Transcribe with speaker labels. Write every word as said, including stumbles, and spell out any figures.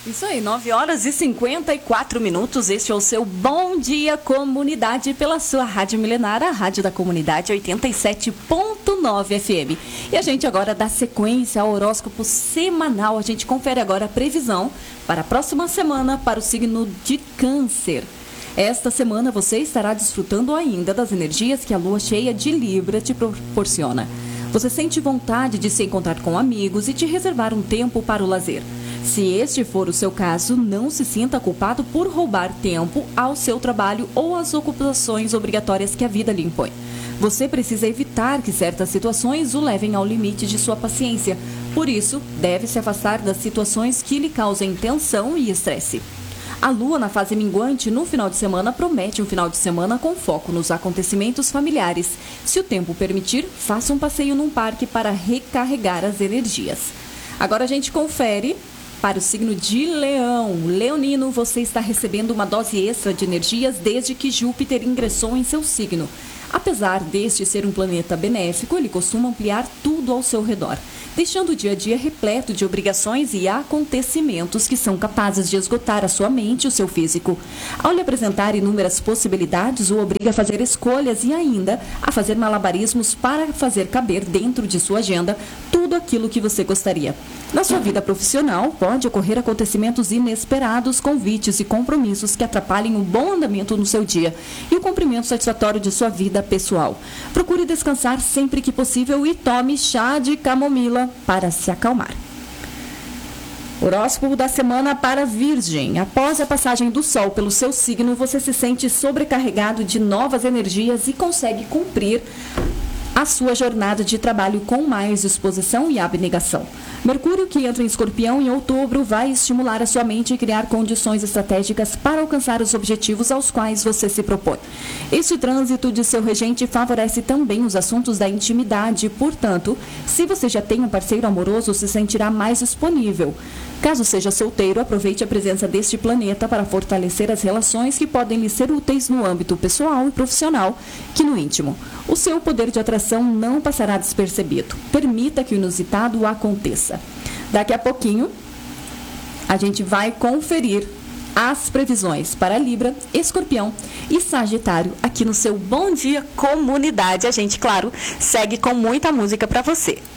Speaker 1: Isso aí, nove horas e cinquenta e quatro minutos. Este é o seu Bom Dia Comunidade pela sua Rádio Milenar, a Rádio da Comunidade oitenta e sete ponto nove F M. E a gente agora dá sequência ao horóscopo semanal. A gente confere agora a previsão para a próxima semana para o signo de Câncer. Esta semana você estará desfrutando ainda das energias que a lua cheia de Libra te proporciona. Você sente vontade de se encontrar com amigos e de reservar um tempo para o lazer. Se este for o seu caso, não se sinta culpado por roubar tempo ao seu trabalho ou às ocupações obrigatórias que a vida lhe impõe. Você precisa evitar que certas situações o levem ao limite de sua paciência. Por isso, deve se afastar das situações que lhe causem tensão e estresse. A lua na fase minguante no final de semana promete um final de semana com foco nos acontecimentos familiares. Se o tempo permitir, faça um passeio num parque para recarregar as energias. Agora a gente confere para o signo de Leão. Leonino, você está recebendo uma dose extra de energias desde que Júpiter ingressou em seu signo. Apesar deste ser um planeta benéfico, ele costuma ampliar tudo ao seu redor, deixando o dia a dia repleto de obrigações e acontecimentos que são capazes de esgotar a sua mente e o seu físico. Ao lhe apresentar inúmeras possibilidades, o obriga a fazer escolhas e ainda a fazer malabarismos para fazer caber dentro de sua agenda tudo aquilo que você gostaria. Na sua vida profissional, pode ocorrer acontecimentos inesperados, convites e compromissos que atrapalhem o bom andamento no seu dia e o cumprimento satisfatório de sua vida pessoal. Procure descansar sempre que possível e tome chá de camomila para se acalmar. Horóscopo da semana para Virgem. Após a passagem do Sol pelo seu signo, você se sente sobrecarregado de novas energias e consegue cumprir a sua jornada de trabalho com mais disposição e abnegação. Mercúrio, que entra em Escorpião em outubro, vai estimular a sua mente e criar condições estratégicas para alcançar os objetivos aos quais você se propõe. Este trânsito de seu regente favorece também os assuntos da intimidade, portanto, se você já tem um parceiro amoroso, se sentirá mais disponível. Caso seja solteiro, aproveite a presença deste planeta para fortalecer as relações que podem lhe ser úteis no âmbito pessoal e profissional, que no íntimo. O seu poder de atração não passará despercebido. Permita que o inusitado aconteça. Daqui a pouquinho, a gente vai conferir as previsões para Libra, Escorpião e Sagitário aqui no seu Bom Dia Comunidade. A gente, claro, segue com muita música para você.